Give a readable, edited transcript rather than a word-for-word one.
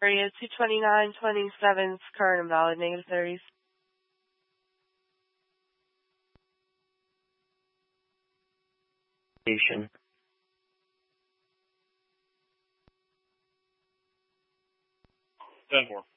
area 22927's current and valid -30s. Station. 10-4.